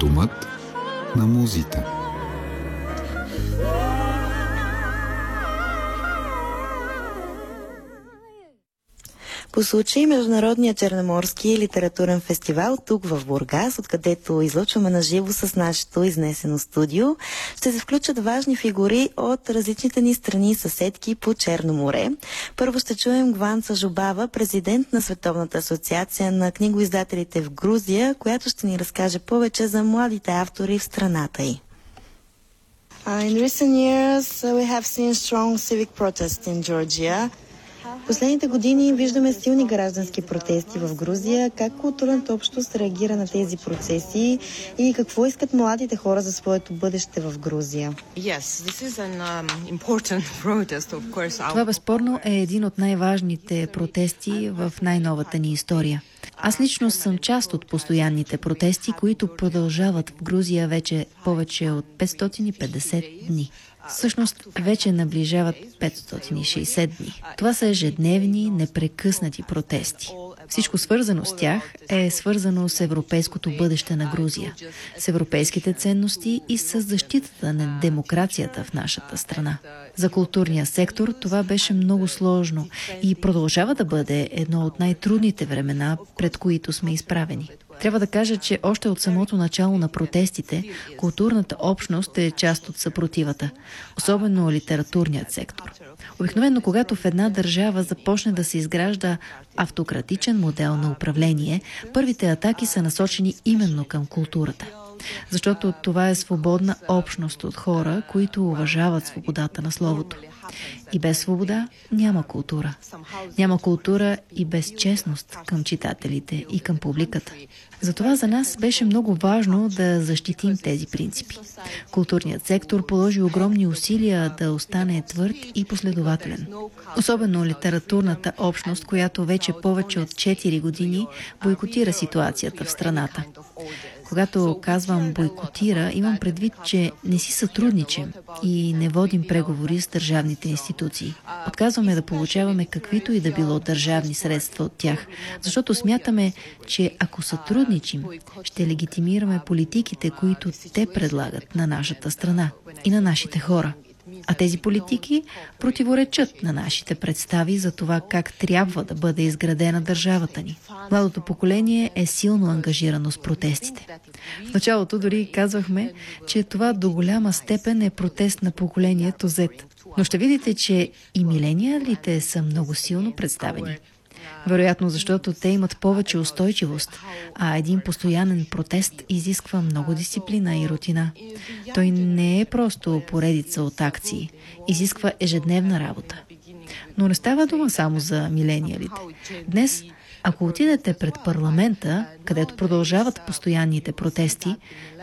Домът на музите. По случай Международния черноморски литературен фестивал тук в Бургас, откъдето излъчваме на живо с нашето изнесено студио, ще се включат важни фигури от различните ни страни и съседки по Черно море. Първо ще чуем Гванца Жубава, президент на Световната асоциация на книгоиздателите в Грузия, която ще ни разкаже повече за младите автори в страната й. In recent years, we have seen strong civic protests in Georgia. В последните години виждаме силни граждански протести в Грузия. Как културната общност реагира на тези процеси и какво искат младите хора за своето бъдеще в Грузия? Това безспорно е един от най-важните протести в най-новата ни история. Аз лично съм част от постоянните протести, които продължават в Грузия вече повече от 550 дни. Всъщност вече наближават 560 дни. Това са ежедневни, непрекъснати протести. Всичко свързано с тях е свързано с европейското бъдеще на Грузия, с европейските ценности и с защитата на демокрацията в нашата страна. За културния сектор това беше много сложно и продължава да бъде едно от най-трудните времена, пред които сме изправени. Трябва да кажа, че още от самото начало на протестите, културната общност е част от съпротивата, особено литературният сектор. Обикновено, когато в една държава започне да се изгражда автократичен модел на управление, първите атаки са насочени именно към културата. Защото това е свободна общност от хора, които уважават свободата на словото. И без свобода няма култура. Няма култура и без честност към читателите и към публиката. Затова за нас беше много важно да защитим тези принципи. Културният сектор положи огромни усилия да остане твърд и последователен. Особено литературната общност, която вече повече от 4 години бойкотира ситуацията в страната. Когато казвам бойкотира, имам предвид, че не си сътрудничим и не водим преговори с държавните институции. Отказваме да получаваме каквито и да било държавни средства от тях, защото смятаме, че ако сътрудничим, ще легитимираме политиките, които те предлагат на нашата страна и на нашите хора. А тези политики противоречат на нашите представи за това как трябва да бъде изградена държавата ни. Младото поколение е силно ангажирано с протестите. В началото дори казвахме, че това до голяма степен е протест на поколението Z. Но ще видите, че и милениалите са много силно представени. Вероятно, защото те имат повече устойчивост, а един постоянен протест изисква много дисциплина и рутина. Той не е просто поредица от акции, изисква ежедневна работа. Но не става дума само за милениалите. Днес, ако отидете пред парламента, където продължават постоянните протести,